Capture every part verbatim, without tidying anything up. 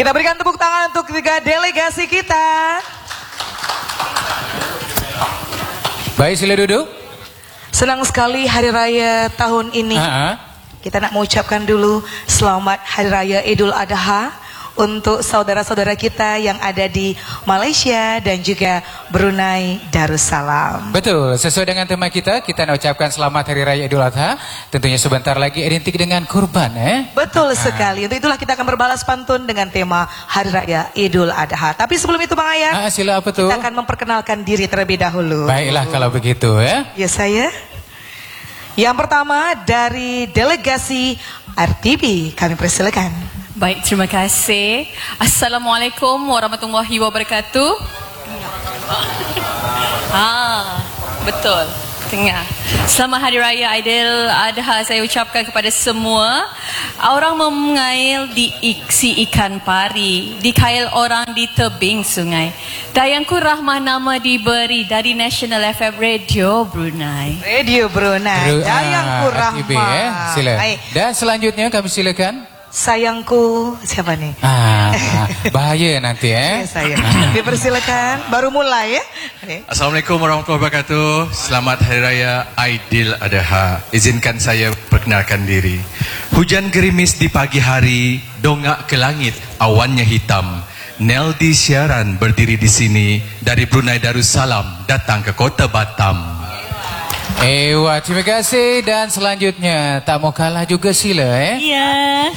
Kita berikan tepuk tangan untuk tiga delegasi kita. Baik, sila duduk. Senang sekali hari raya tahun ini. Uh-huh. Kita nak mengucapkan dulu selamat hari raya Idul Adha untuk saudara-saudara kita yang ada di Malaysia dan juga Brunei Darussalam. Betul, sesuai dengan tema kita, kita nak ucapkan selamat hari raya Idul Adha. Tentunya sebentar lagi identik dengan kurban, eh? Betul sekali. Untuk itulah kita akan berbalas pantun dengan tema hari raya Idul Adha. Tapi sebelum itu Bang Ayat, Ah, sila apa tuh? kita akan memperkenalkan diri terlebih dahulu. Baiklah kalau begitu, ya. Ya saya. Yang pertama dari delegasi R T B, kami persilakan. Baik, terima kasih. Assalamualaikum warahmatullahi wabarakatuh. Ah, betul. Tengah. Selamat Hari Raya Aidil Adha saya ucapkan kepada semua. Orang mengail di si ikan pari, dikail orang di tebing sungai. Dayangku rahmah nama diberi dari National F M Radio Brunei. Radio Brunei. Dayangku R T B, rahmah. eh? Sila. Baik. Dan selanjutnya kami silakan. Sayangku, siapa nih? Ah, bahaya nanti, eh? Ya, saya. Dipersilakan. Baru mulai ya. Okay. Assalamualaikum warahmatullahi wabarakatuh. Selamat Hari Raya Aidil Adha. Izinkan saya perkenalkan diri. Hujan gerimis di pagi hari, dongak ke langit, awannya hitam. Neldi siaran berdiri di sini dari Brunei Darussalam datang ke kota Batam. Ewa, terima kasih. Dan selanjutnya, tak mau kalah juga sila, eh? Yes.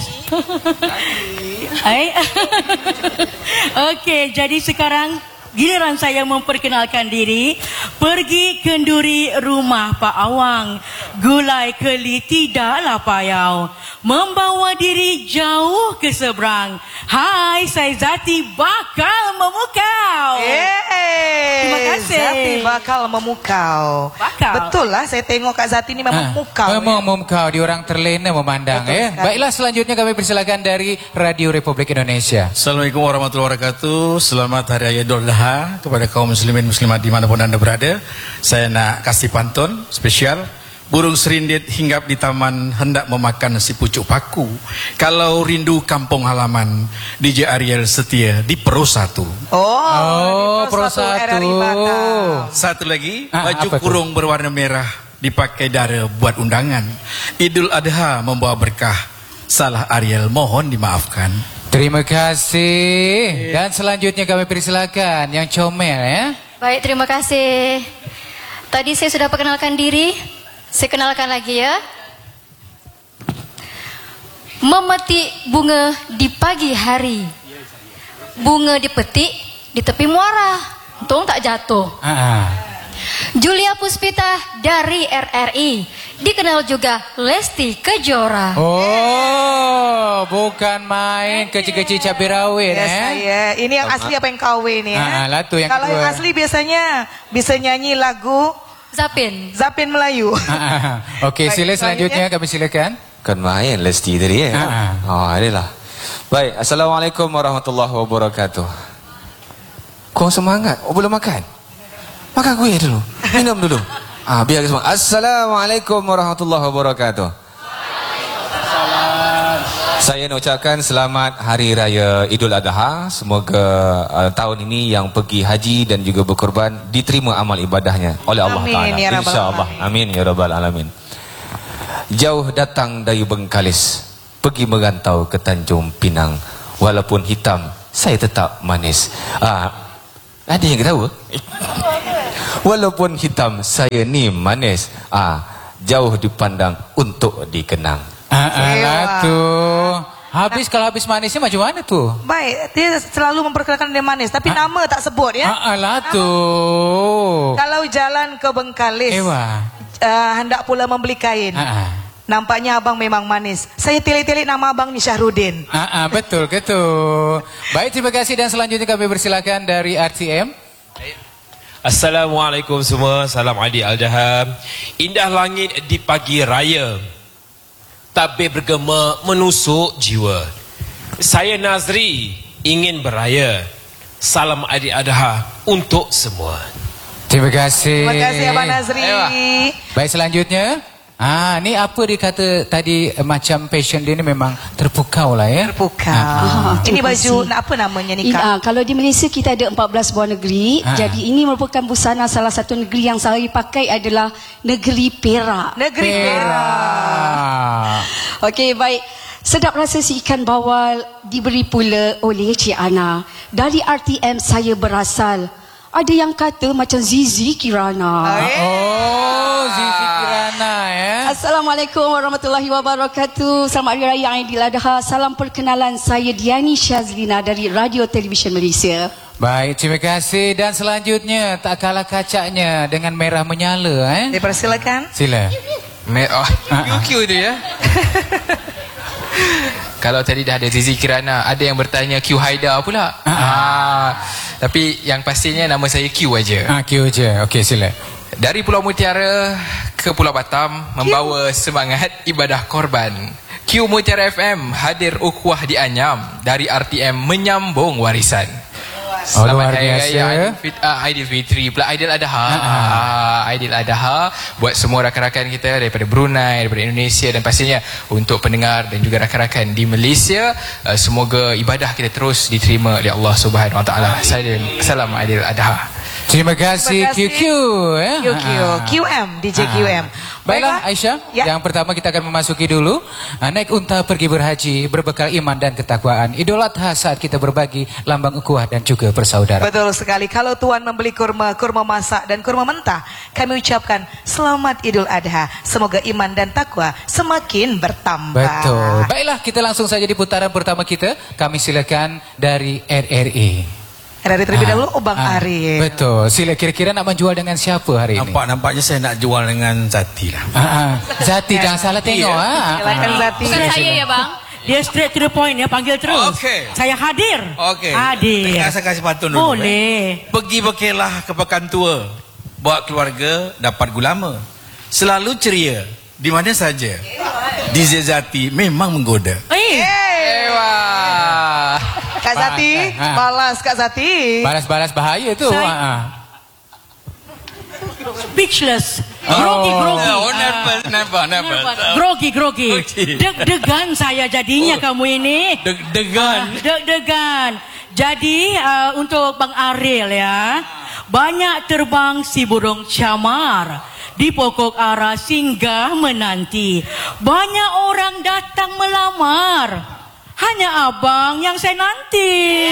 Hai. Okey, jadi sekarang giliran saya memperkenalkan diri. Pergi kenduri rumah Pak Awang, gulai keli tidaklah payau, membawa diri jauh ke seberang. Hai, saya Zati bakal memukau. Yeay. Terima kasih. Zati bakal memukau. Bakal. Betul lah, saya tengok Kak Zati ni memang Ah, memukau. Memang ya. memukau, di orang terlena memandang, Betul ya. sekali. Baiklah, selanjutnya kami persilakan dari Radio Republik Indonesia. Assalamualaikum warahmatullahi wabarakatuh. Selamat Hari Raya Idul Adha kepada kaum muslimin muslimat dimanapun anda berada. Saya nak kasih pantun spesial. Burung serindit hinggap di taman hendak memakan si pucuk paku. Kalau rindu kampung halaman, D J Ariel setia di Pro satu. Oh, Oh, di Pro R R I satu. Batam. Satu lagi, Ah, baju apa tu? kurung berwarna merah dipakai dara buat undangan. Idul Adha membawa berkah. Salah Ariel mohon dimaafkan. Terima kasih. Dan selanjutnya kami persilakan yang comel, ya. Baik, terima kasih. Tadi saya sudah perkenalkan diri. Saya kenalkan lagi ya. Memetik bunga di pagi hari. Bunga dipetik di tepi muara. Untung tak jatuh. Ah, Julia Puspita dari R R I. Dikenal juga Lesti Kejora. oh, bukan main kecil-kecil cabai rawit, Ya, eh? saya. Ini yang asli apa yang K W nih ya? Ah, lah tu yang Kalau kedua. yang asli biasanya bisa nyanyi lagu Zapin. Zapin Melayu. Ah, ah. Okey, Baik, sila selanjutnya kami silakan. Kan main Lesti tadi ya. Ha. Oh, adalah. Baik, Assalamualaikum warahmatullahi wabarakatuh. Kau semangat? Oh, belum makan? Makan kuih dulu. Minum dulu. Ah, biar semua. Assalamualaikum warahmatullahi wabarakatuh. Saya nak ucapkan selamat Hari Raya Idul Adha. Semoga uh, tahun ini yang pergi haji dan juga berkorban diterima amal ibadahnya oleh Allah Amin, Ta'ala. ya Rabbal InsyaAllah. Alamin. Amin ya Rabbal Alamin. Jauh datang dari Bengkalis, pergi merantau ke Tanjung Pinang. Walaupun hitam, saya tetap manis. Ah, ada yang ketawa? Walaupun hitam, saya ni manis. Ah, jauh dipandang untuk dikenang. Ah, ah, Ewa. lah tu. Habis kalau habis manisnya macam mana tu? Baik, dia selalu memperkenalkan dia manis, tapi Ah. nama tak sebut ya. Ah, ah, lah tu. Kalau jalan ke Bengkalis, Ewa. uh, hendak pula membeli kain. Ah, ah. Nampaknya abang memang manis. Saya telik-telik nama abang ni Syahrudin. Ah, ah, betul ke tu? Baik, terima kasih. Dan selanjutnya kami persilakan dari R T M. Assalamualaikum semua, salam Aidil Adha. Indah langit di pagi raya, tabir bergema menusuk jiwa. Saya Nazri ingin beraya. Salam Aidil Adha untuk semua. Terima kasih. Terima kasih Abang Nazri. Ewa. Baik, selanjutnya. Ah, ni apa dia kata tadi eh, macam passion dia ni memang terpukau lah ya. Terpukau. Ah. Ini terima baju kasih. apa namanya ni In, Kak? uh, kalau di Malaysia kita ada empat belas buah negeri. Ah. Jadi ini merupakan busana salah satu negeri yang saya pakai adalah negeri Perak. Negeri Perak. Perak. Okey, baik. Sedap rasa si ikan bawal diberi pula oleh Cik Ana. Dari R T M saya berasal. Ada yang kata macam Zizi Kirana. Oh, Zizi Kirana ya. Assalamualaikum warahmatullahi wabarakatuh. Selamat Hari Raya Aidiladha. Salam perkenalan, saya Diani Syazlina dari Radio Television Malaysia. Baik, terima kasih. Dan selanjutnya tak kalah kacaknya dengan merah menyala eh. Dipersilakan. Sila. Merah. Q Q tu ya. Kalau tadi dah ada Zizi Kirana, ada yang bertanya Q Haidar pula. Ah. Ah, tapi yang pastinya nama saya Q aja. Ah, Q je. Okey, sila. Dari Pulau Mutiara ke Pulau Batam membawa semangat ibadah korban. Q Mutiara F M hadir ukhuwah di Anyam, dari R T M menyambung warisan. Oh, Selamat luar Hari biasa. Raya Aidil, uh, Aidilfitri pula Aidiladha. Uh, Aidiladha buat semua rakan-rakan kita daripada Brunei, daripada Indonesia, dan pastinya untuk pendengar dan juga rakan-rakan di Malaysia, uh, semoga ibadah kita terus diterima oleh Allah Subhanahu Wa Taala. Salam Aidiladha. Terima kasih, Terima kasih. Q Q ya. Q Q, Q M, D J Q M. Baiklah Aisyah, Ya. yang pertama kita akan memasuki dulu ah, naik unta pergi berhaji berbekal iman dan ketakwaan. Idul Adha saat kita berbagi lambang ukhuwah dan juga persaudaraan. Betul sekali. Kalau Tuan membeli kurma, kurma masak dan kurma mentah, kami ucapkan selamat Idul Adha. Semoga iman dan takwa semakin bertambah. Betul. Baiklah, kita langsung saja di putaran pertama kita. Kami silakan dari R R I. Dari terlebih Ah, dahulu, oh Bang ah, Ariel. Betul. Sila, kira-kira nak menjual dengan siapa hari ini? Nampak-nampaknya saya nak jual dengan Zati lah. Ah, ah. Zati, jangan salah tengok. Ah. Silakan Zati. Bukan saya ya bang. Dia straight to the point ya, panggil terus. Okey. Saya hadir. Okey. Hadir. Saya kasih pantun dulu. Boleh. Eh. Pergi berkelah ke pekan tua. Bawa keluarga dapat gulama. Selalu ceria. Di mana saja. D J Zati memang menggoda. Eh, Ewa. Kak Zati, Ah, ah. balas Kak Zati. Balas-balas bahaya tu. Saya- Ah, ah. speechless. Grogi, grogi. Oh, nervous, nervous, nervous. Grogi, grogi. Okey. Deg-degan saya jadinya kamu ini. Deg-degan. Deg-degan. Jadi uh, untuk Bang Ariel ya, banyak terbang si burung camar di pokok ara singgah menanti. Banyak orang datang melamar. Hanya abang yang saya nanti.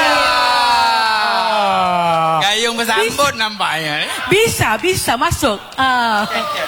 Gayung bersambut nampaknya. Bisa, bisa masuk. Ah.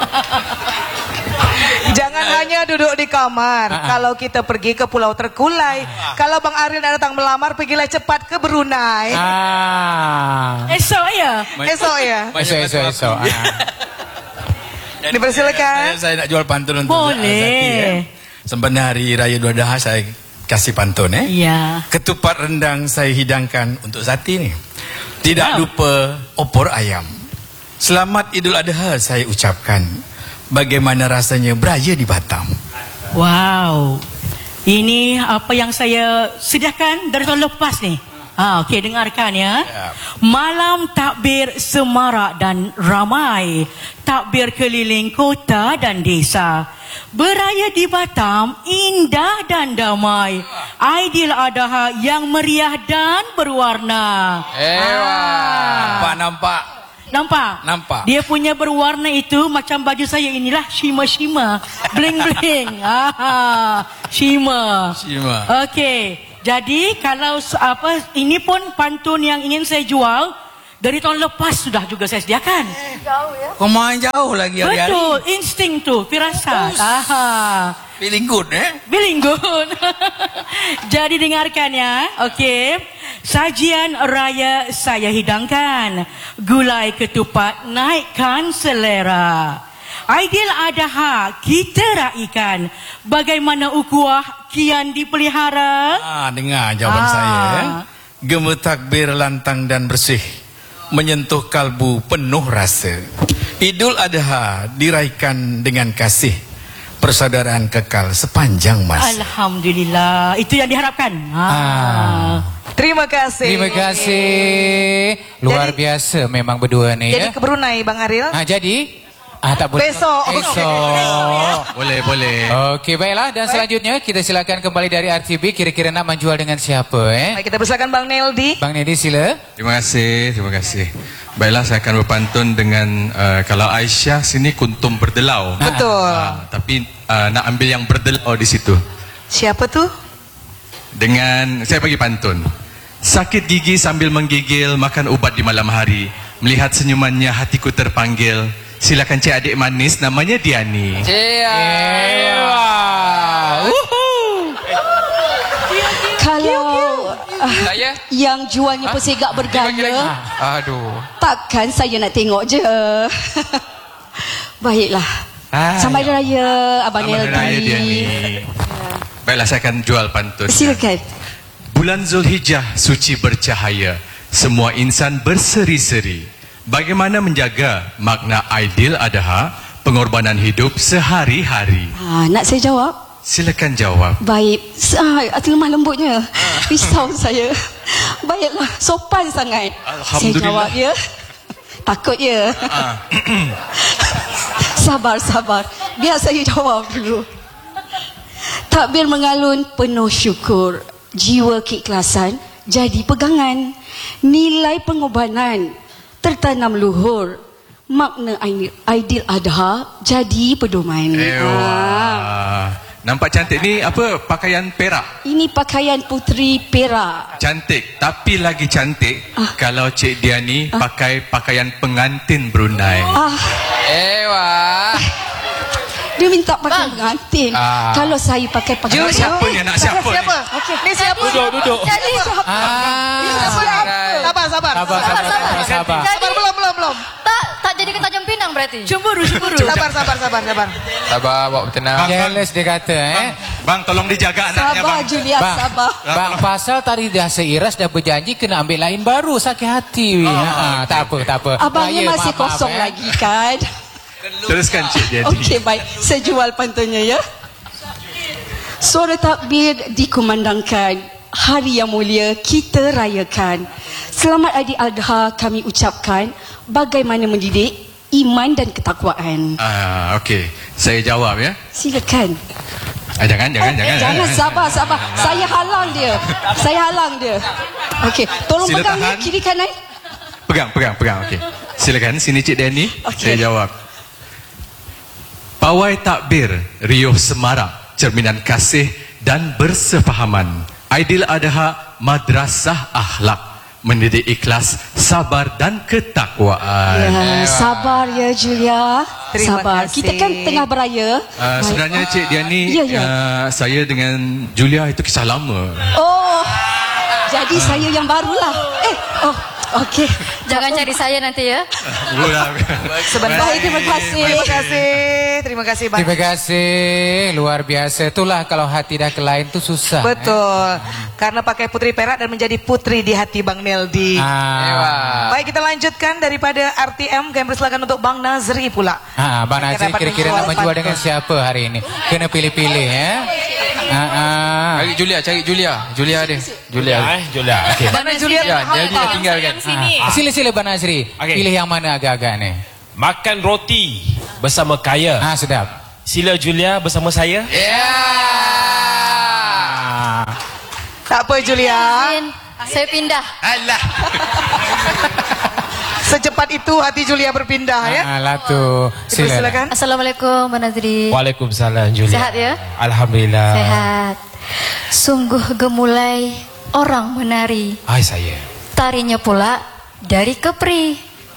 Jangan hanya duduk di kamar. Kalau kita pergi ke pulau terkulai. Kalau Bang Ariel datang melamar, pergilah cepat ke Brunei. Ah. Esok ya. Esok ya. Esok, esok, esok. Ah. Dipersilakan. Saya, saya nak jual pantun untuk Boleh. Zati, ya. Sempena Hari Raya Idul Adha saya kasih pantun eh. Ya. Ketupat rendang saya hidangkan untuk Zati ni. Tidak Wow. lupa opor ayam. Selamat Idul Adha saya ucapkan. Bagaimana rasanya beraya di Batam? Wow. Ini apa yang saya sediakan dari tahun lepas ni. Ah, okey, dengarkan ya. Ya. Malam takbir semarak dan ramai. Takbir keliling kota dan desa. Beraya di Batam indah dan damai. Aidil Adha yang meriah dan berwarna. Ewa. Nampak-nampak. Nampak? Nampak. Dia punya berwarna itu macam baju saya inilah shimmer-shimmer. Bling-bling. Ah, shimmer. Shimmer. Okey. Jadi kalau s- apa ini pun pantun yang ingin saya jual dari tahun lepas sudah juga saya sediakan. Kau main jauh lagi hari-hari. Betul, insting tu, firasat. Aha. Feeling good eh? Feeling good. Jadi dengarkan ya. Okey. Sajian raya saya hidangkan. Gulai ketupat naikkan selera. Aidil Adha kita raikan. Bagaimana ukhuwah kian dipelihara? Ah, dengar jawaban Ah. saya eh. Gema takbir lantang dan bersih. Menyentuh kalbu penuh rasa. Idul Adha diraikan dengan kasih. Persaudaraan kekal sepanjang masa. Alhamdulillah. Itu yang diharapkan. Ah. Ah. Terima kasih. Terima kasih. Luar Jadi- biasa memang berdua ni Jadi ya. ke Brunei Bang Ariel. Ah, jadi Ah, tak boleh. Besok. Besok. Boleh, boleh. Okey, baiklah. Dan selanjutnya kita silakan kembali dari R T B. Kira-kira nak menjual dengan siapa eh? Baik, kita persilakan Bang Neldi. Bang Nedi sila. Terima kasih, terima kasih. Baiklah, saya akan berpantun dengan uh, kalau Aisyah sini kuntum berdelau. Betul. Uh, tapi uh, nak ambil yang berdelau di situ. Siapa tuh? Dengan saya bagi pantun. Sakit gigi sambil menggigil, makan ubat di malam hari. Melihat senyumannya hatiku terpanggil. Silakan cik adik manis namanya Diani. Kalau uh, Saya? yang jualnya persegak bergaya, Aduh. takkan saya nak tengok je. Baiklah. Ah, Selamat Hari Raya Abang Selamat Hari Raya, Diani. Neldi. Baiklah, saya akan jual pantun. Silakan. Bulan Zulhijjah suci bercahaya, semua insan berseri-seri. Bagaimana menjaga makna Aidil Adha, pengorbanan hidup sehari-hari? Ha, nak saya jawab? Silakan jawab. Baik. Ah, hati lemah lembutnya. Risau saya. Baiklah, sopan sangat. Saya jawab ya. Takut ya. Sabar, sabar. Biar saya jawab dulu. Takbir mengalun penuh syukur. Jiwa keikhlasan jadi pegangan. Nilai pengorbanan tertanam luhur. Makna Aidil Adha jadi pedoman. Ah. Nampak cantik ni apa? Pakaian perak. Ini pakaian puteri Perak. Cantik, tapi lagi cantik Ah. kalau Cik Diani ah. pakai pakaian pengantin Brunei. Ah, Ewa. dia minta pakai pengantin. Ah. Kalau saya pakai pakaian Siapa ni anak siapa ni? Siapa? Okey. Ni siapa? Duduk, duduk. Jadi Ah. Sabar, sabar. Sabar, sabar, sabar, sabar. Sabar, belum, belum, belum. Tak, tak jadi ke Tanjung Pinang berarti? Cemburu, cemburu. Sabar, sabar, sabar, sabar. Sabar, bawa bertenang. Jealous dia kata eh. Bang, tolong dijaga anaknya, sabar bang. Julia, Bang, sabar. Bang pasal tadi dah seiras dah berjanji kena ambil lain baru, sakit hati. Oh, ha, tak apa, tak apa. Abangnya Raya, masih maaf, maaf, kosong eh. lagi kan? Teruskan Cik Diani. Okey, baik. Saya jual pantunnya ya. Suara takbir dikumandangkan. Hari yang mulia kita rayakan. Selamat Aidil Adha kami ucapkan. Bagaimana mendidik iman dan ketakwaan. Ah, okey. Saya jawab ya. Silakan. Ah, jangan, jangan, Eh, jangan. Jangan, sabar, sabar. Saya halang dia. Saya halang dia. Okey, tolong Sila pegang ni tahan. kiri kanan. Pegang, pegang, pegang. Okey. Silakan sini Cik Diani. Okey. Saya jawab. Pawai takbir riuh semarak, cerminan kasih dan bersefahaman. Aidil Adha madrasah akhlak, mendidik ikhlas, sabar dan ketakwaan. Ya, sabar ya Julia. Terima Sabar. kasih. Kita kan tengah beraya. Uh, sebenarnya Cik Diani, Ya, ya. Uh, saya dengan Julia itu kisah lama. Oh, jadi saya yang barulah. Eh, oh, okey. Jangan cari saya nanti ya. Sebentar. Baik, terima kasih. Terima kasih. Terima kasih, Bang. Terima kasih, luar biasa. Itulah kalau hati dah ke lain tu susah. Betul. Karena pakai putri perak dan menjadi putri di hati Bang Neldi. Eh. Ah. Baik, kita lanjutkan daripada R T M. Kami persilakan untuk Bang Nazri pula. Ah, Bang Mereka Nazri dapat kira-kira menjual nak menjual pantun. dengan siapa hari ini? Kena pilih-pilih ya. Ah, ah. Cari Julia, cari Julia. Julia ada. Julia. Eh, Julia. Okey. Mana Julia? Ya, dia dia tinggalkan. Sini. Ah, Sila-sila Bang Nazri. Okey. Pilih yang mana agak-agak ni? Makan roti bersama kaya. Ah, sedap. Sila Julia bersama saya. Ya. Tak apa Julia. Izin, saya pindah. Alah. Secepat itu hati Julia berpindah ya. Ah, lah tu. Sila. Silakan. Assalamualaikum Mbak Nazri. Waalaikumsalam Julia. Sehat ya? Alhamdulillah. Sehat. Sungguh gemulai orang menari. Hai saya. Tarinya pula dari Kepri.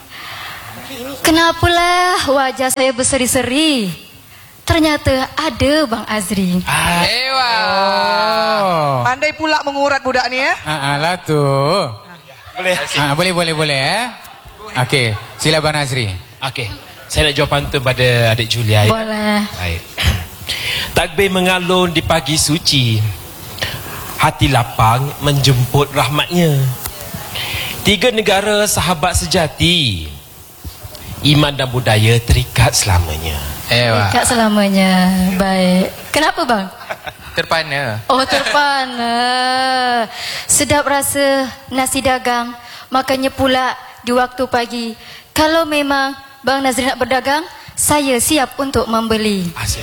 Kenapalah wajah saya berseri-seri? Ternyata ada Bang Azri. Ewa. Oh. Pandai pula mengurat budak ni ya. Ah, ah, lah tu. Boleh. Ah, boleh, boleh, boleh eh. Okey, sila Bang Nazri. Okey. Saya nak jawab pantun pada adik Julia. Ya? Boleh. Baik. Takbir mengalun di pagi suci. Hati lapang menjemput rahmatnya. Tiga negara sahabat sejati. Iman dan budaya terikat selamanya. Ewa. Dekat selamanya. Baik. Kenapa bang? Terpana. Oh terpana. Sedap rasa nasi dagang. Makannya pula di waktu pagi. Kalau memang Bang Nazri nak berdagang, saya siap untuk membeli. Asyik.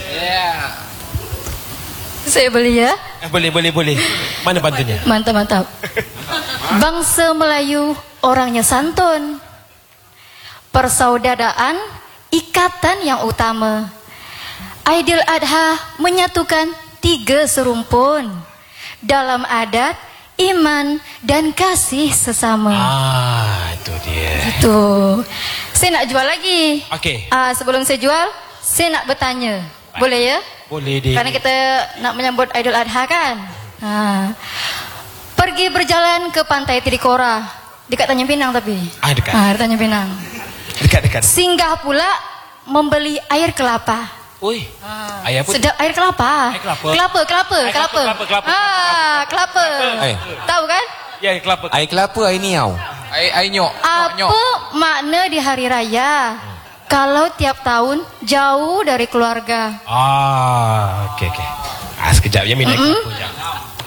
Saya beli ya. Eh, boleh, boleh, boleh. Mana bantunya? Mantap, mantap. Bangsa Melayu orangnya santun. Persaudaraan, ikatan yang utama. Aidil Adha menyatukan tiga serumpun dalam adat, iman, dan kasih sesama. Ah, itu dia. Itu. Saya nak jual lagi. Okey. Ah, sebelum saya jual, saya nak bertanya. Boleh ya? Boleh deh. Karena kita nak menyambut Aidil Adha kan. Ha. Pergi berjalan ke pantai Tirikora, dekat Tanjung Pinang tapi. Ah, dekat. Ah, Tanjung Pinang. Dekat-dekat. Singgah pula membeli air kelapa. Oi. Ha. Air apa? Sedap air kelapa. Air kelapa. Kelapa, kelapa, Air kelapa. kelapa, kelapa, Ah, kelapa. Eh. Tahu kan? Ya, kelapa. Air kelapa, air niau. Air, air nyok. Apa makna di hari raya? Kalau tiap tahun jauh dari keluarga. Ah, okey okey. Ah, sekejap ya minat mm-hmm. kelapa sekejap.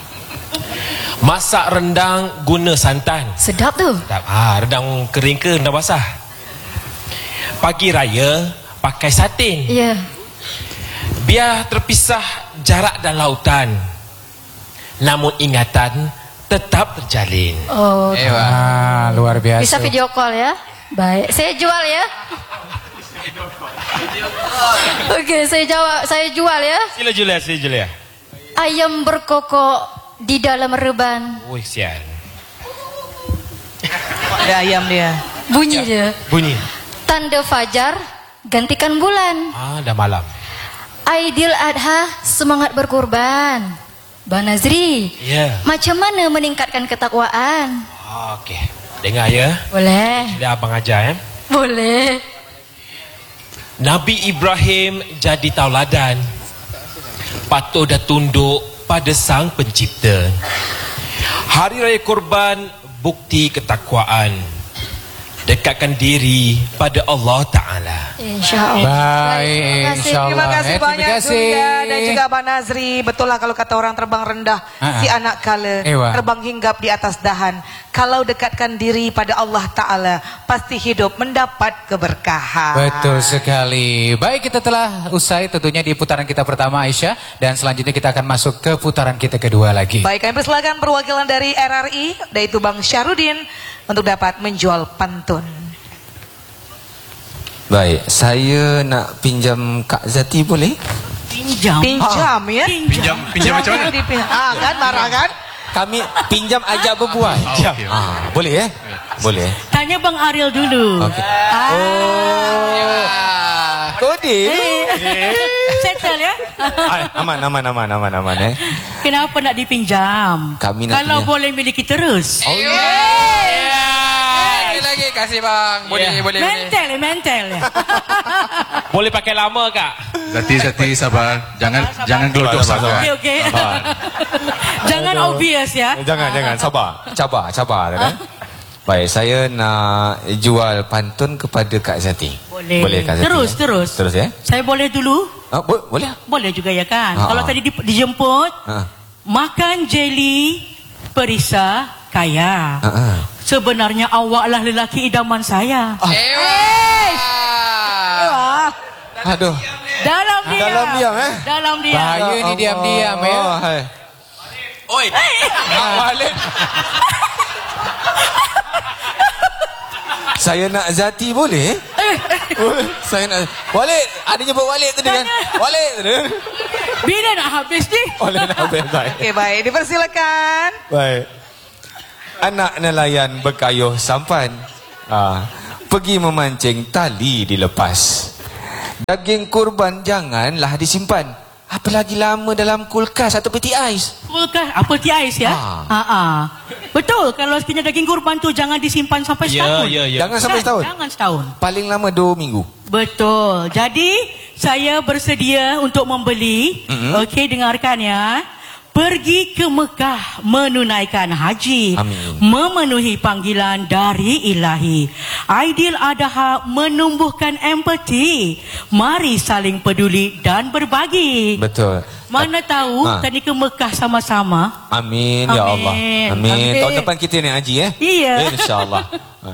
Masak rendang guna santan. Sedap tu. Sedap. Ah, rendang kering ke rendang basah? Pagi raya pakai satin. Ya. Biar terpisah jarak dan lautan. Namun ingatan tetap terjalin. Oh. Wah, luar biasa. Bisa video call ya? Baik, saya jual ya. Okey, saya jawab, saya jual ya. Sila Julia, sila Julia. Ayam berkokok di dalam reban. Oh, sial. Ada ayam dia. Bunyi dia. Bunyi. Tanda fajar, gantikan bulan. Ah, dah malam. Aidil Adha, semangat berkurban. Bang Nazri, Ya. macam mana meningkatkan ketakwaan? Ah, okey. Dengar ya. Boleh. Dia abang ajar ya. Boleh. Nabi Ibrahim jadi tauladan. Patuh dan tunduk pada Sang Pencipta. Hari Raya Korban bukti ketakwaan. Dekatkan diri pada Allah Ta'ala. InsyaAllah. Baik, insyaAllah. Terima kasih Eh, terima banyak kasih. Julia dan juga Abang Nazri. Betul lah kalau kata orang terbang rendah, Ha-ha. si anak kala, Ewa. terbang hinggap di atas dahan. Kalau dekatkan diri pada Allah Ta'ala, pasti hidup mendapat keberkahan. Betul sekali. Baik, kita telah usai tentunya di putaran kita pertama, Aisyah. Dan selanjutnya kita akan masuk ke putaran kita kedua lagi. Baik, kami persilakan perwakilan dari R R I, yaitu Bang Syarudin, untuk dapat menjual pantun. Baik, saya nak pinjam Kak Zati boleh? Pinjam. Pinjam ya? Pinjam, pinjam macam mana? Dipin- Ah kan, marah kan? Kami pinjam ajak berbual. Oh, okey. Ah, boleh eh? Boleh. Tanya Bang Ariel dulu. Okey. Ah. Oh. Kode. Eh, settle ya. Ah, aman, aman, aman, aman, aman eh. Kenapa nak dipinjam? Kami nak Kalau pinjam. boleh miliki terus. Oh, Lagi lagi, kasih bang. Boleh, Ya. boleh, boleh. Mental ya, mental ya. Boleh pakai lama kak? Zati, Zati, sabar. Jangan jangan gelodok Sabar, sabar. sangat. Okey, okey. Jangan obvious ya. Jangan, jangan, sabar. Cabar, cabar kan. Baik, saya nak jual pantun kepada Kak Zati. Boleh. Boleh Kak Zati. Terus, eh? terus. Terus ya. Saya boleh dulu? Ah, bo- boleh. Boleh juga ya kan. Ha, Kalau ha. tadi di- dijemput, Ha. makan jeli perisa kaya. Ha, ha. Sebenarnya awaklah lelaki idaman saya. Eh, Wah, Aduh. Dalam diam. Dalam diam, eh? Dalam diam. Bahaya ni diam-diam ya. Oh, hai. Oi. Balik. Saya nak Zati boleh? Boleh. Saya nak Walid, ada jemput Walid tadi kan? Walid tadi. Bila nak habis ni? Walid nak habis baik. Okey, baik, dipersilakan. Baik. Anak nelayan berkayuh sampan. Ah, pergi memancing, tali dilepas. Daging kurban janganlah disimpan. Apalagi lama dalam kulkas atau peti ais. Kulkas apa ti ais ya? Ah. Ha ah. Betul, kalau sekiranya daging kurban tu jangan disimpan sampai Ya, setahun. ya, ya. Jangan sampai setahun. Jangan setahun. Paling lama dua minggu. Betul. Jadi saya bersedia untuk membeli. Mm-hmm. Okey, dengarkan ya. Pergi ke Mekah menunaikan haji. Amin. Memenuhi panggilan dari ilahi. Aidil Adha menumbuhkan empati. Mari saling peduli dan berbagi. Betul. Mana tahu Ha. tadi ke Mekah sama-sama. Amin, ya Allah. Amin. Amin. Amin. Tahun depan kita naik haji eh? Iya. InsyaAllah.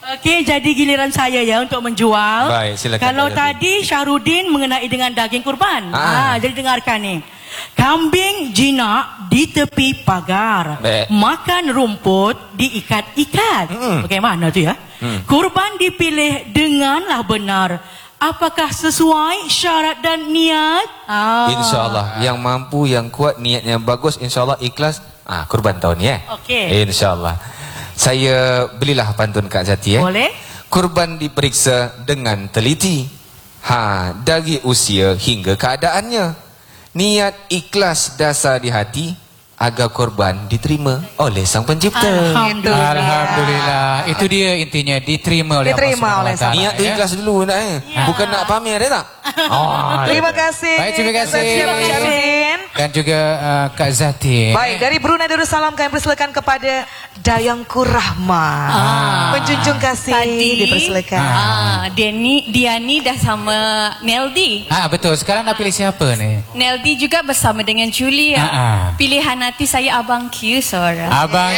Okey, jadi giliran saya ya untuk menjual. Baik, silakan, Kalau Kak Zati. tadi Syahrudin mengenai dengan daging kurban. Ah. Ah, jadi dengarkan ni. Kambing jinak di tepi pagar. Baik. Makan rumput diikat-ikat. Hmm. Bagaimana tu ya? Hmm. Kurban dipilih denganlah benar. Apakah sesuai syarat dan niat? Ah. InsyaAllah yang mampu, yang kuat, niatnya bagus, InsyaAllah ikhlas. Ah, kurban tahun ni eh. Okey. InsyaAllah. Saya belilah pantun Kak Zati eh. Boleh? Kurban diperiksa dengan teliti. Ha, dari usia hingga keadaannya. Niat ikhlas dasar di hati agar korban diterima oleh Sang Pencipta. Alhamdulillah. Alhamdulillah. Itu dia intinya, diterima oleh Diterima Allah oleh Subhanahu wa Niat Taala, tu ya. ikhlas dulu nak eh. Ya. Bukan nak pamer eh tak? Oh, Terima kasih. Baik, terima kasih. Kak Syahrudin. Dan juga uh, Kak Zati. Baik, dari Brunei Darussalam kami persilakan kepada Dayangku Rahma. Ah. Menjunjung kasih, Tadi, dipersilakan. Ah, Diani, Diani dah sama Neldi. Ah, betul. Sekarang nak pilih siapa ni? Neldi juga bersama dengan Julia. Ah, ah. Pilihan hati saya Abang Q, seorang. Abang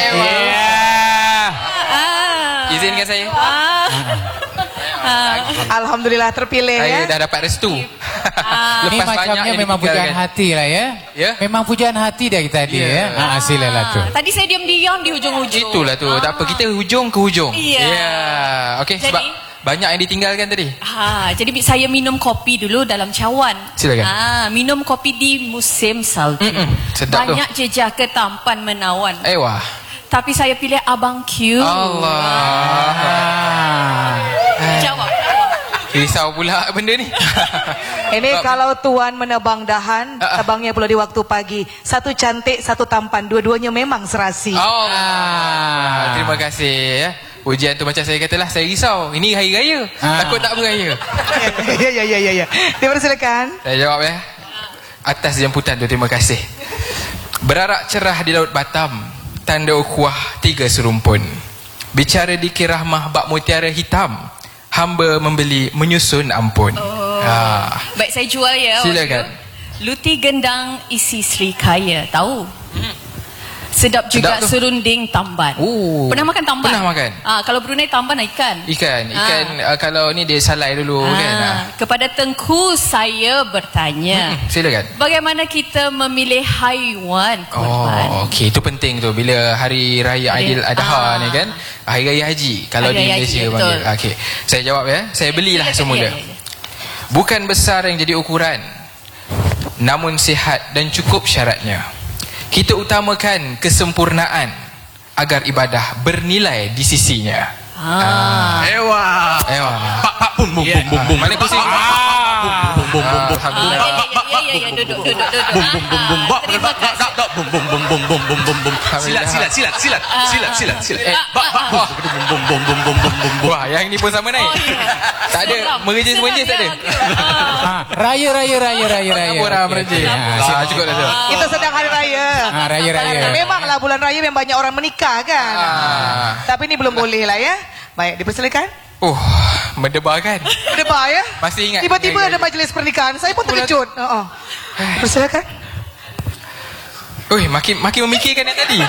Ah. Izinkan saya. Ah. Ah. Alhamdulillah terpilih Saya ya. dah dapat restu. Ini Lepas banyak macamnya yang memang pujaan ditinggalkan. hati lah ya. Ya. Memang pujaan hati dari tadi Ya. ya. Ah, silalah tu. Tadi saya diam-diam di hujung-hujung. Itulah tu. Tak apa, kita hujung ke hujung. Ya. Ya. Okey, Jadi- sebab banyak yang ditinggalkan tadi. Ha, jadi bi- saya minum kopi dulu dalam cawan. Silakan. Ha, minum kopi di musim salju. Mm-mm, sedap tu. Banyak jejaka tampan menawan. Eh wah. Tapi saya pilih Abang Q. Allah. Ah. Jawab. Risau pula benda ni. Ini kalau tuan menebang dahan, Ah, ah. tebangnya pula di waktu pagi. Satu cantik, satu tampan, dua-duanya memang serasi. Allah. Terima kasih ya. Ujian tu macam saya katalah, saya risau. Ini hari raya. Ah. Takut tak beraya. Ya ya ya ya ya. Dipersilakan. Saya jawab ya. Atas jemputan tu, terima kasih. Berarak cerah di Laut Batam, tanda ukhuwah tiga serumpun. Bicara di Kirahmah bak mutiara hitam, hamba membeli menyusun ampun. Oh. Ha. Baik, saya jual ya. Silakan. Luti gendang isi Sri Kaya. Tahu? Sedap juga Sedap tu. serunding tamban. Oh. Pernah makan tamban? Pernah makan. Ah, kalau Brunei tamban ikan. Ikan, ikan uh, kalau ni dia salai dulu Ah, kan. Ha. Kepada Tengku saya bertanya. Hmm, silakan. Bagaimana kita memilih haiwan kurban? Oh, okey, itu penting tu bila hari raya Hari- Aidil Adha ah. ni kan. Hari raya haji kalau Hari di raya Malaysia haji, panggil. betul. Okey. Saya jawab ya. Saya belilah Silakan, semula. ya, ya, ya. Bukan besar yang jadi ukuran, namun sihat dan cukup syaratnya. Kita utamakan kesempurnaan agar ibadah bernilai di sisinya. Ah. Ewa. Ewa. Pak pak bum bum bum bum bum. Mana pusing? Ah. Bum bum bum bum. Ah, ya, ya, ya, ya, ya, duduk, duduk, duduk. Bum, bum, bum, bum, bum. Terima kasih. Bum bum bum bum bum bum bum bum. Silat silat silat silat silat silat silat. Eh, bak bak bum bum bum bum bum bum bum. Wah, yang ni pun sama naik. Oh, ya. Tak ada Seram. merejis-merejis tak ada. Seram, ya, okey. Ah. Ah, raya raya raya raya raya. Apa orang Okey, merejis? okey. Ah, Ah, cukup dah tu. Kita sedang hari raya. Ah, raya raya. Memanglah bulan raya memang banyak orang menikah kan. Ah. Tapi ini belum boleh lah ya. Baik, dipersilakan. Oh, mendebarkan. Berdebar ya. Masih ingat? Tiba-tiba Ya, ya, ada ya. majlis pernikahan. Saya pun terkejut. Oh, oh. Dipersilakan. Oi, makin makin memikirkan yang tadi.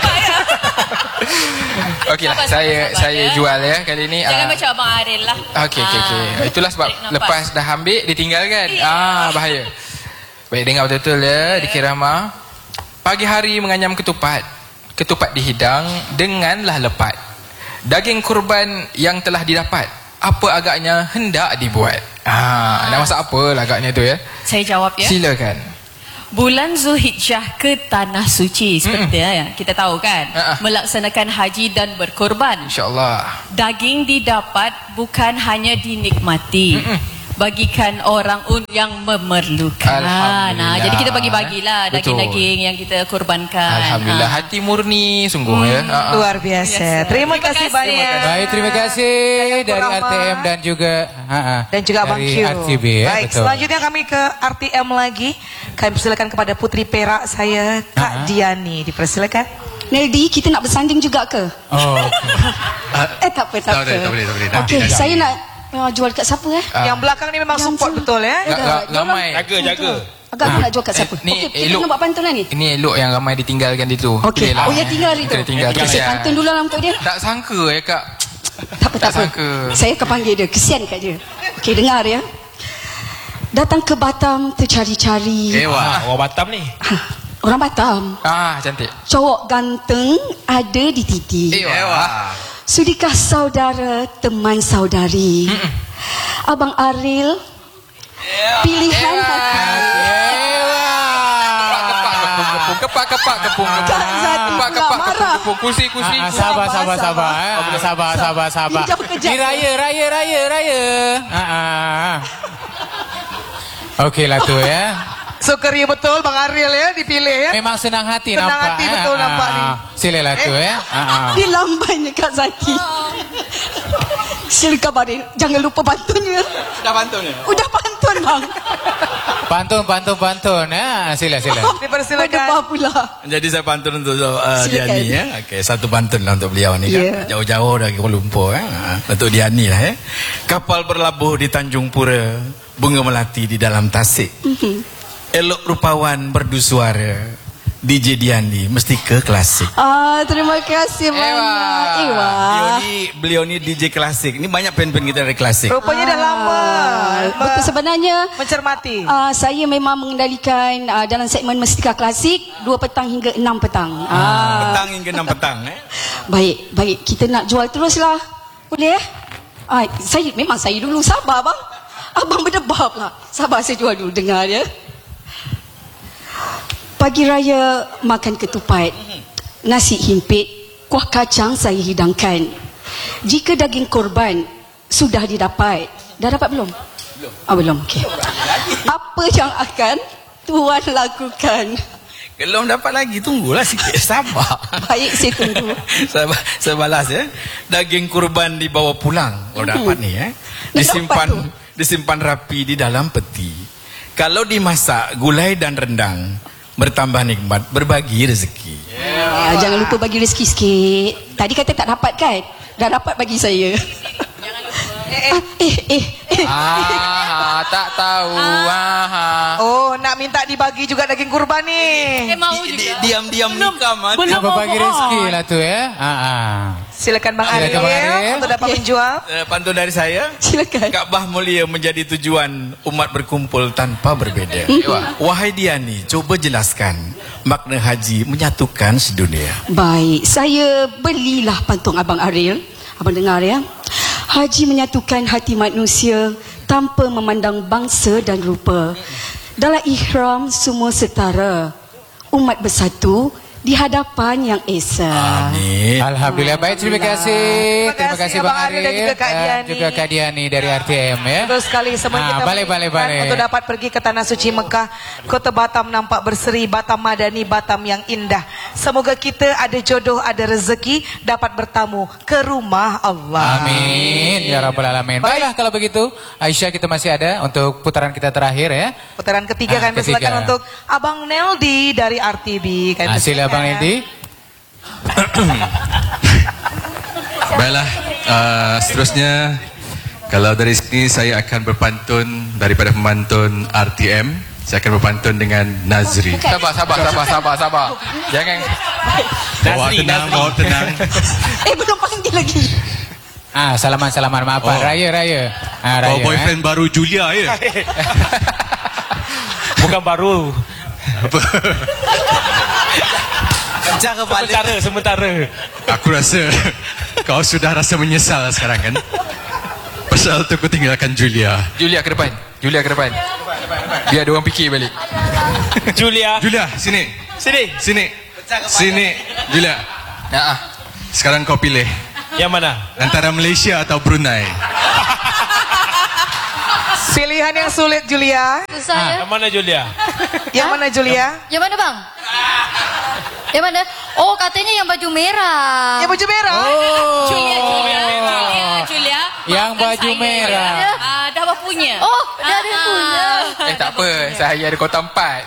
Okeylah, Sabar, saya sabar, sabar, saya ya. jual ya kali ni. Jangan Ah. macam Abang Aril lah. Okey okey okey. Ah. Itulah sebab Tarik nafas. lepas dah ambil ditinggalkan. Ah, bahaya. Baik, dengar betul-betul ya di Kirama. Pagi hari menganyam ketupat. Ketupat dihidang denganlah lepat. Daging kurban yang telah didapat, apa agaknya hendak dibuat. Ah, nak masak apa lah agaknya tu ya. Saya jawab ya. Silakan. Bulan Zulhijjah ke Tanah Suci seperti yang kita tahu kan, Ah, ah. melaksanakan haji dan berkorban. InsyaAllah. Daging didapat bukan hanya dinikmati, bagikan orang un yang memerlukan. Alhamdulillah. Nah, jadi kita bagi-bagilah Betul. daging-daging yang kita korbankan. Alhamdulillah, Ah. hati murni sungguh ya. Ah, ah. Luar biasa. Terima, Terima kasih kasih. banyak. Baik, terima kasih dari Rahma. R T M dan juga ha, ha, Dan juga Abang dari Q. R T B ya. Baik, Betul. selanjutnya kami ke R T M lagi. Kami persilakan kepada putri perak saya, Kak Ah, ah. Diani. Dipersilakan. Neldi, kita nak bersanding juga ke? Oh, Eh tak apa, tak, Tak apa. boleh, tak boleh, tak boleh. Nanti, Okey, nanti. saya nak uh, jual kat siapa eh? Ah. Yang belakang ni memang Yang support tu. betul ya. Ga- ga- Ramai. Jaga, jaga. Agak aku nak jual kat siapa? Eh, ni Okey, kita elok. nak buat pantun lah ni. Ini elok yang ramai ditinggalkan itu. Okey. Pilihlah. Oh, ya tinggal itu. Kena tinggal. Okey, saya pantun dulu lah untuk dia. Tak sangka ya kak. Tak apa, tak, Tak apa. sangka. Saya akan panggil dia. Kesian kat dia. Okey, dengar ya. Datang ke Batam tercari-cari. Ah, orang Batam ni. Orang Batam. Ah, cantik. Cowok ganteng ada di titik. Ewa. Sudikah saudara teman saudari? Mm-mm. Abang Aril, pilihan Kepung, kepak, kepak, kepung, kepung. Kak Zati Kepak, pula kepak, marah. kepung, kepung. Kursi, kursi. Ah, ah, sabar, sabar, sabar. eh. Ah, sabar, sabar, sabar. Pinjam kejap. Ni raya, raya, raya, raya. Ah, ah. Okey lah tu ya. So ceria betul Bang Ariel ya dipilih ya. Memang senang hati Senang nampak. hati eh. betul Ah, nampak ni. ah. Silalah tu ya. Ah, ah. Dia lambannya Kak Zaki. Silakan Baril, jangan lupa pantunnya. Dah pantun ya? Udah pantun bang. Pantun, pantun, pantun. Ya, sila, sila. Dipersilakan. Berdebah pula. Jadi saya pantun untuk uh, Silakan. Diani ya. Okey, satu pantun lah untuk beliau ni Ya. kan. Jauh-jauh dari Kuala Lumpur eh. Untuk Diani lah eh. Kapal berlabuh di Tanjung Pura, bunga melati di dalam tasik. Mhm. Elok rupawan berdu suara, D J Diani mesti ke klasik. Ah, terima kasih banyak. Ewa. Beliau ni, beliau ni D J klasik. Ini banyak pen-pen kita dari klasik. Rupanya dah lama. Ah, betul sebenarnya Mencermati. uh, saya memang mengendalikan uh, dalam segmen Mestika Klasik dua petang hingga enam petang. Ah. Petang hingga enam petang eh. Baik, baik. Kita nak jual teruslah. Boleh eh? Ah, saya memang saya dulu sabar bang. Abang berdebah pula. Sabar saya jual dulu dengar ya. Pagi raya makan ketupat, nasi himpit, kuah kacang saya hidangkan. Jika daging korban sudah didapat, dah dapat belum? Belum. Ah, belum. Okey. Apa yang akan tuan lakukan? Belum dapat lagi, tunggulah sikit, sabar. Baik, saya tunggu. saya, saya balas ya. Daging kurban dibawa pulang. Kalau dapat ni eh. Disimpan disimpan rapi di dalam peti. Kalau dimasak gulai dan rendang, bertambah nikmat, berbagi rezeki. Ya, jangan lupa bagi rezeki sikit. Tadi kata tak dapat kan? Dah dapat bagi saya. Eh, eh, eh, eh. Ah, tak tahu. Ah. Oh, nak minta dibagi juga daging kurban ni. Eh, mau juga. Diam-diam nikah mati. belum Apa bagi mohon. rezeki lah tu ya. Ah, ah. Silakan Bang Silakan, Bang Ariel Ariel. untuk dapat Okey. menjual. Uh, pantun dari saya. Silakan. Kaabah mulia menjadi tujuan umat berkumpul tanpa berbeda. Wahai Diani, coba jelaskan makna haji menyatukan sedunia. Baik, saya belilah pantun Abang Ariel. Abang dengar ya. Haji menyatukan hati manusia tanpa memandang bangsa dan rupa. Dalam ihram semua setara. Umat bersatu di hadapan yang esa. Amin. Alhamdulillah. Baik, terima kasih. Terima kasih, Bang Abang Ariel dan Ariel juga Kak dan Diani. juga Kak Diani dari R T M ya. Betul sekali semua Ah, kita balik, balik, menginginkan balik. untuk dapat pergi ke Tanah Suci Mekah. Kota Batam nampak berseri, Batam Madani, Batam yang indah. Semoga kita ada jodoh, ada rezeki, dapat bertamu ke rumah Allah. Amin ya rabbal alamin. Baik. Baiklah kalau begitu, Aisyah kita masih ada untuk putaran kita terakhir ya. Putaran ketiga Ah, kan persilakan ketiga. untuk Abang Neldi dari R T B. Kan Ah, sila Bang Edi. Baiklah, uh, seterusnya kalau dari sini saya akan berpantun daripada pemantun R T M. Saya akan berpantun dengan Nazri. Sabar, sabar, sabar, sabar, sabar. Jangan. Bawa Nazri, tenang, Nazri. bawa tenang. Eh, belum panggil lagi. Ah, salaman-salaman maafan Oh. raya raya. Ah, Bawa raya. boyfriend baru Julia ya. Bukan baru. Kencang kepala. Sementara, sementara. Aku rasa kau sudah rasa menyesal sekarang kan? Pasal tu kau tinggalkan Julia. Julia ke depan. Julia ke depan. Biar dia orang fikir balik. Julia. Julia, sini. Sini. Sini. Sini. Julia. Nah, ah. Sekarang kau pilih Yang mana? antara Malaysia atau Brunei. Pilihan yang sulit Julia. Saya. Yang mana Julia? Yang mana Julia? Yang mana bang? Yang mana? Oh katanya yang baju merah. Yang baju merah. Oh. Julia, Julia, Julia, Julia. Yang maafkan baju saya, merah. ya. Ah, dah berpunya. Oh, dah ada Ah, punya. Eh tak apa, saya ada kota empat.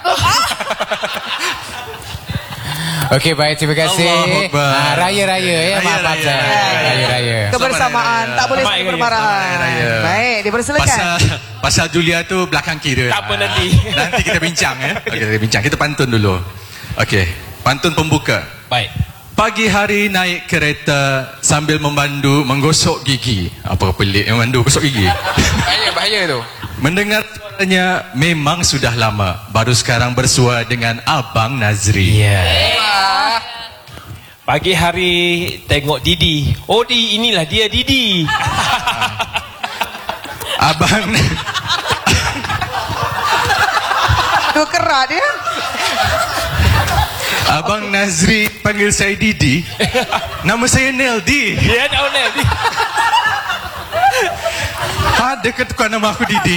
Okey baik, terima kasih. Allahu Akbar. Ah, raya-raya ya, Raya, maaf maaf raya. saya. Raya-raya. Kebersamaan, tak boleh Selamat saling Raya. bermarahan. Selamat Raya. Baik, dipersilakan. Pasal pasal Julia tu belakang kira. Tak apa nanti. Nanti kita bincang ya. Okey, kita bincang. Kita pantun dulu. Okey, pantun pembuka. Baik. Pagi hari naik kereta sambil memandu menggosok gigi. Apa pelik memandu gosok gigi? Bahaya, bahaya tu. Mendengar suaranya memang sudah lama. Baru sekarang bersua dengan Abang Nazri. Ya. Yeah. Pagi hari tengok Didi. Oh, di inilah dia Didi. Abang Tu kerat dia. Abang Nazri panggil saya Didi. Nama saya Neldi. Ya, tahu Neldi. Ada ke tukar nama aku Didi?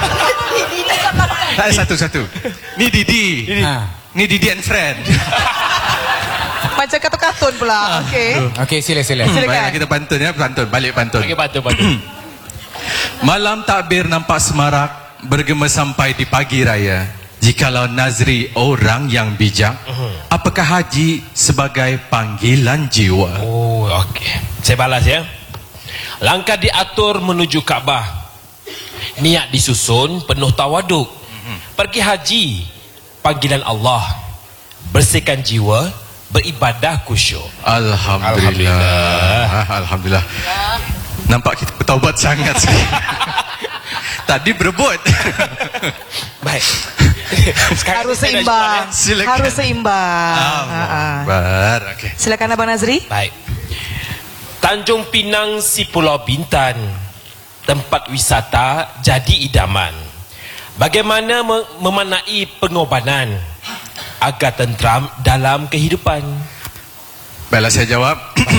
Tak, satu-satu. Ni Didi. Didi. Ni Didi and friend. Macam kartun-kartun pula. Okey. Okey, sila sila. Baiklah, kita pantun ya, pantun. Balik pantun. Okey, pantun, pantun. Malam takbir nampak semarak, bergema sampai di pagi raya. Jikalau Nazri orang yang bijak, apakah haji sebagai panggilan jiwa? Oh, okey. Saya balas ya. Langkah diatur menuju Kaabah. Niat disusun penuh tawaduk. Pergi haji, panggilan Allah. Bersihkan jiwa, beribadah khusyuk. Alhamdulillah. Alhamdulillah. Alhamdulillah. Nampak kita bertaubat sangat sekali. Tadi berebut. Baik. Harus seimbang. Silakan. Harus seimbang. Bar, okey. Silakan Abang Nazri. Baik. Tanjung Pinang si Pulau Bintan, tempat wisata jadi idaman. Bagaimana memanai pengorbanan agar tentram dalam kehidupan? Baiklah, saya jawab.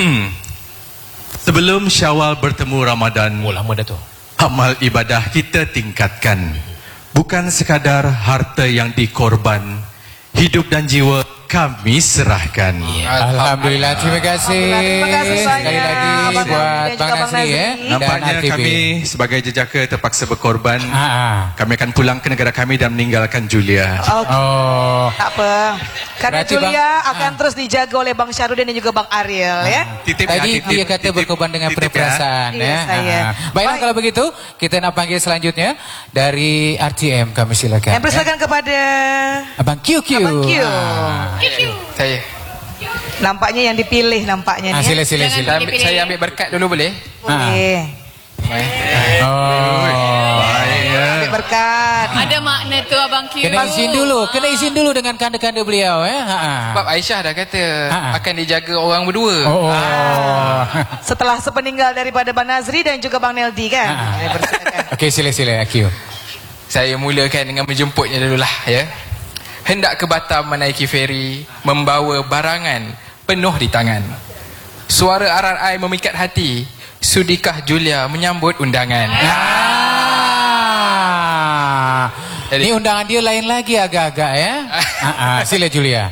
Sebelum Syawal bertemu Ramadan, oh, lama dah tu. Amal ibadah kita tingkatkan. Bukan sekadar harta yang dikorban, hidup dan jiwa kami serahkan. Yeah. Alhamdulillah, terima kasih. Terima kasih sekali lagi Abang buat Bang Nazri ya. Nampaknya kami sebagai jejaka terpaksa berkorban. Ah. Kami akan pulang ke negara kami dan meninggalkan Julia. Okay. Oh. Tak apa. Karena Berarti Julia bang, akan ah. terus dijaga oleh Bang Syarudin dan juga Bang Ariel ya. Titip, Tadi ya, titip, dia kata titip, berkorban dengan titip, penuh perasaan ya. ya. Iya, saya. Ah. Baiklah, Baik. kalau begitu kita nak panggil selanjutnya dari R T M, kami silakan. Yang persilakan ya. kepada Abang Q Q. Abang Q. Ah. Saya. Nampaknya yang dipilih nampaknya Ah, ni. sila sila Jangan sila. Saya ambil, saya ambil berkat dulu boleh? Boleh. Oh. Ambil berkat. Ada makna tu Abang Q. Kena izin dulu, kena izin dulu dengan kanda-kanda beliau ya. Ha. Sebab Aisyah dah kata Ha. akan dijaga orang berdua. Oh. Setelah sepeninggal daripada Bang Nazri dan juga Bang Neldi kan. Ah. Ya, persilakan. Okey, sila sila Q. Saya mulakan dengan menjemputnya dululah ya. Hendak ke Batam menaiki feri, membawa barangan penuh di tangan. Suara arar ai memikat hati. Sudikah Julia menyambut undangan? Ah. Jadi- Ini undangan dia lain lagi agak-agak ya. Ah, ah, sila Julia.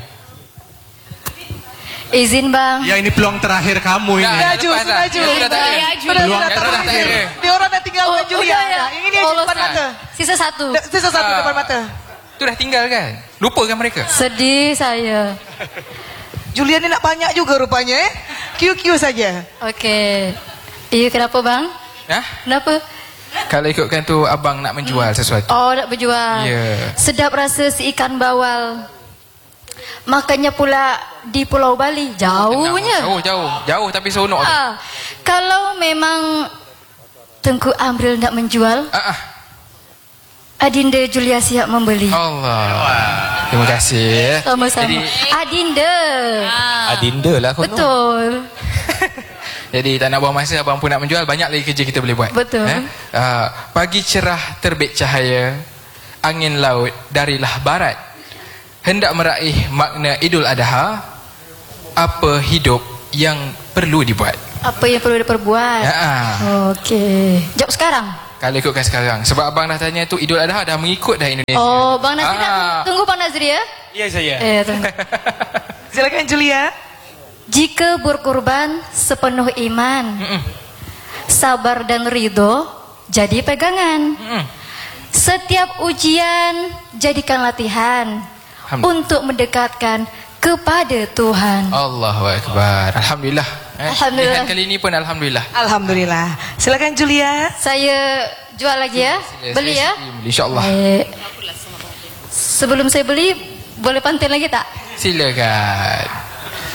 Izin bang. Ya, ini peluang terakhir kamu ini. Ya, Ju, lepas sudah dah. Ju. Ya, sudah terakhir. Sudah, Ju. sudah, Peluang sudah sudah terakhir. terakhir. Dia orang dah tinggal Oh, Julia. udah ya. Ini dia Allah, depan mata. Sisa satu. Sisa satu Ah. depan mata. Tu dah tinggal kan? Lupakan mereka. Sedih saya. Julia ni nak banyak juga rupanya eh. Q Q saja. Okey. Iya, kenapa bang? Ya? Kenapa? Kalau ikutkan tu abang nak menjual sesuatu. Oh, nak berjual. Ya. Sedap rasa si ikan bawal. Makannya pula di Pulau Bali. Jauhnya. Jauh, jauh. Jauh tapi seronok. tu. Ah, kalau memang Tengku Amril nak menjual, Ah, ah. Adinda Julia siap membeli. Allah. Terima kasih. Sama-sama. Jadi, Adinda. Adinda lah kono. Betul. jadi tak nak buang masa, abang pun nak menjual, banyak lagi kerja kita boleh buat. Betul. Eh? Uh, pagi cerah terbit cahaya, angin laut darilah barat. Hendak meraih makna Idul Adha, apa hidup yang perlu dibuat? Apa yang perlu diperbuat? Ya, ah. Okey. Jawab sekarang. Kalau ikutkan sekarang, sebab abang dah tanya tu Idul Adha dah mengikut dah Indonesia. Oh, Bang Nazri nak Ah. tunggu Bang Nazri ya? Ya, saya. Eh, tunggu. Silakan Julia. Jika berkorban sepenuh iman, Mm-mm. sabar dan ridho jadi pegangan. Mm-mm. Setiap ujian jadikan latihan Alhamdulillah. untuk mendekatkan kepada Tuhan. Allahu Akbar. Alhamdulillah. Eh? Alhamdulillah. Pilihan kali ini pun Alhamdulillah. Alhamdulillah. Silakan Julia. Saya jual lagi ya, Sila, beli saya ya. sendiri beli, InsyaAllah. Baik. Sebelum saya beli, boleh pantun lagi tak? Silakan.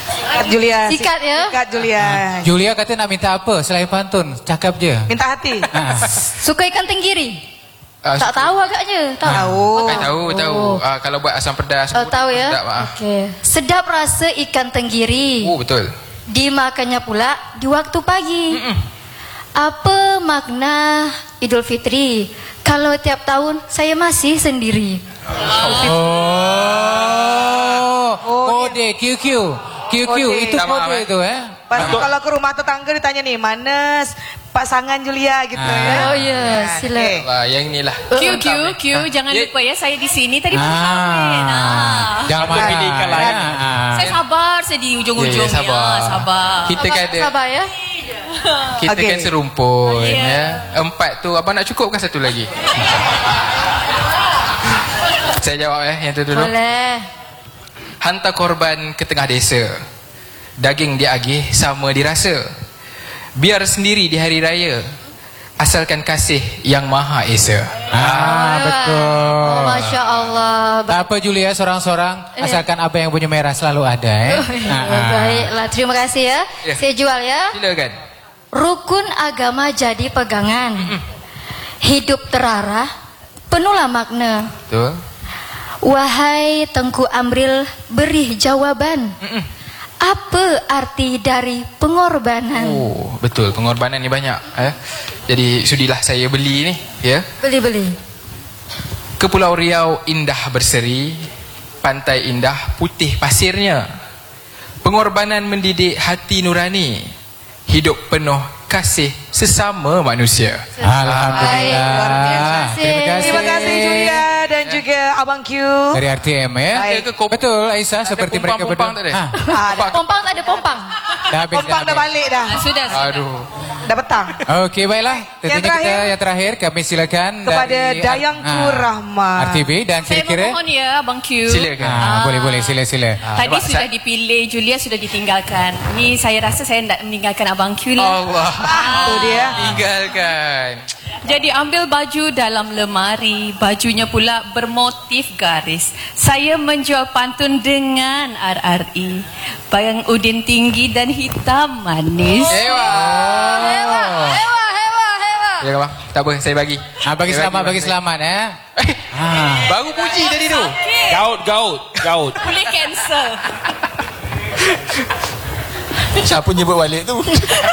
Sikat Julia. Sikat ya. Sikat Julia. Julia kata nak minta apa selain pantun? Cakap je. Minta hati. Ah. Suka ikan tenggiri? Ah, Tak tahu agaknya. Tahu. Tahu. Makan tahu, tahu. Ah, kalau buat asam pedas. Oh, tahu ya. Sedap, ah. Okey. Sedap rasa ikan tenggiri. Oh, betul. Dimakannya pula di waktu pagi. Mm-mm. Apa makna Idul Fitri? Kalau tiap tahun saya masih sendiri. Oh, kode Q Q. Q Q Kode. itu kode itu eh. Pas kalau ke rumah tetangga ditanya nih, mana pasangan Julia gitu ya. Oh ya, sila. Okay. Lah, yang inilah. Q Q Q jangan lupa ya, saya di sini tadi pun Ah. kahwin. Ah. Jangan Apa pilih marah. kalau ya? Ah. Saya sabar, saya di ujung-ujung Ya, ya, sabar. ya, sabar. Kita kan ada, Sabar ya. kita Okey. kan serumpun Ya. ya. Empat tu abang nak cukupkan satu lagi. Saya jawab ya yang tu dulu. Boleh. Hantar korban ke tengah desa. Daging dia agih sama dirasa. Biar sendiri di hari raya. Asalkan kasih yang maha esa. Ah, betul. Oh, Masya Allah. Tak apa Julia, seorang-seorang asalkan apa yang punya merah selalu ada eh. Oh, ya, baiklah, terima kasih ya. Ya. Saya jual ya. Silakan. Rukun agama jadi pegangan. Hidup terarah, penuhlah makna. Betul. Wahai Tengku Amril, beri jawaban. Apa arti dari pengorbanan? Oh, betul. Pengorbanan ni banyak eh. Jadi sudilah saya beli ni ya. Beli-beli. Ke Pulau Riau indah berseri, pantai indah putih pasirnya. Pengorbanan mendidik hati nurani, hidup penuh kasih sesama manusia. Alhamdulillah. Luar biasa. Terima kasih. Terima kasih Julia dan juga Abang Q. Dari R T M ya. Baik. Betul Aisyah, seperti mereka berdua. pompang-pompang tak ada? Ah, Ada. Pompang tak ada pompang. dah habis. Pompang dah habis. balik dah. Ah, sudah, sudah. Aduh. Dah petang. Okey, baiklah. Tentunya Yang terakhir. kita yang terakhir kami silakan Kepada dari Dayangku ah, Rahmat. R T B dan Saya kira-kira memohon ya Abang Q. Silakan. ah, boleh boleh sila sila. Tadi Sebab sudah saya- dipilih, Julia sudah ditinggalkan. Ni saya rasa saya nak meninggalkan Abang Q lah. Allah. Itu dia. Tinggalkan. Jadi ambil baju dalam lemari, bajunya pula bermotif garis. Saya menjual pantun dengan R R I. Bayang udin tinggi dan hitam manis. Ewa. Hewa, hewa, hewa, hewa. Ya bang, tak apa, saya bagi. Ah, bagi Saya selamat bagi bagi. selamat eh. Eh, Ah. baru puji tadi tu. Gaut, gaut, gaut. Boleh cancel. Siapa nyebut balik tu?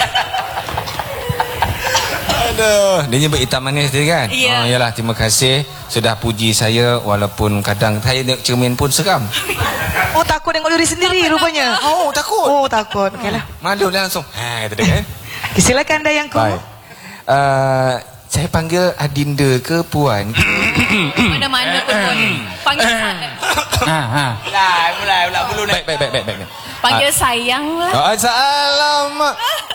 Aduh, dia nyebut hitam manis dia kan? Ya. Oh, yalah, terima kasih sudah puji saya walaupun kadang saya tengok cermin pun seram. Oh, takut tengok diri sendiri rupanya. Oh, takut. Oh, takut. Okeylah. Malu dah langsung. Ha, kata dia kan? Okay, silakan Dayangku. Baik. Uh, saya panggil Adinda ke Puan? Mana-mana pun boleh. Panggil saya. Ha ha. Mulai, mulai, mulai bulu naik. Baik, baik, baik, baik, baik. Panggil sayang lah. Oh, assalamualaikum.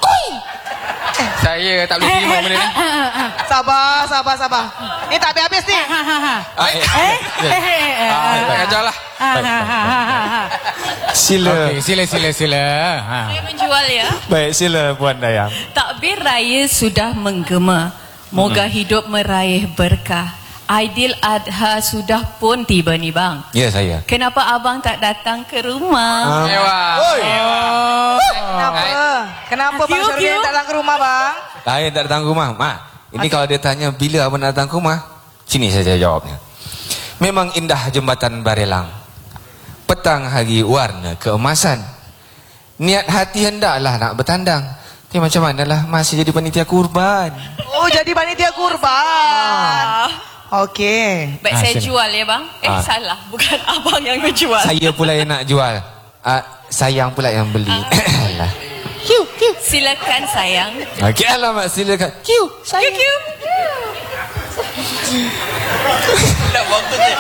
Saya tak boleh terima benda ni. Sabar, sabar, sabar. Ni tak habis-habis ni. Ah, eh, eh, Ah, tak ajar lah. Sila. Okey, sila sila sila. Ha. Saya menjual ya. Baik, sila Puan Dayang. Takbir raya sudah menggema. Moga hidup meraih berkah. Aidil Adha sudah pun tiba ni bang. Ya, saya. Kenapa abang tak datang ke rumah? Ewa. Kenapa? Kenapa Bang Q, Q. Syarudin tak datang ke rumah, Bang? Lain tak datang ke rumah. Ma, ini kalau dia tanya bila abang nak datang ke rumah, sini saya jawabnya. Memang indah jembatan Barelang. Petang hari warna keemasan. Niat hati hendaklah nak bertandang. Tapi macam manalah masih jadi panitia kurban. Oh, jadi panitia kurban. Okey. Baik Ah, saya sini. jual ya bang. Eh Ah. salah, bukan abang yang menjual. Saya pula yang nak jual. Ah, sayang pula yang beli. Alah. Silakan sayang. Okey, alamak silakan. Q, Q.